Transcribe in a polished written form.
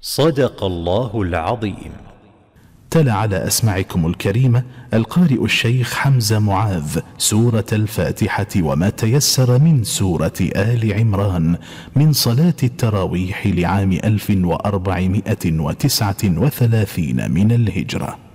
صدق الله العظيم. تلا على أسماعكم الكريمة القارئ الشيخ حمزة معاذ سورة الفاتحة وما تيسر من سورة آل عمران من صلاة التراويح لعام 1439 من الهجرة.